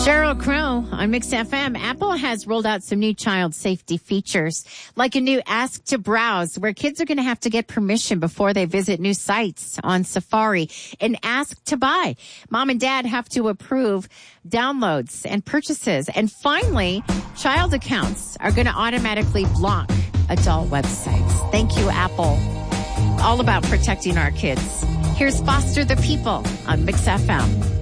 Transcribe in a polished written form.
Sheryl Crow on Mix FM. Apple has rolled out some new child safety features, like a new Ask to Browse, where kids are going to have to get permission before they visit new sites on Safari, and Ask to Buy. Mom and dad have to approve downloads and purchases. And finally, child accounts are going to automatically block adult websites. Thank you, Apple. All about protecting our kids. Here's Foster the People on Mix FM.